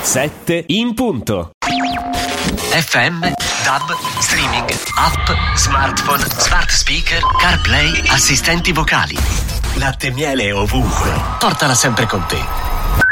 7 in punto. FM, DAB, streaming, app, smartphone, smart speaker, CarPlay, assistenti vocali. Latte e miele ovunque. Portala sempre con te.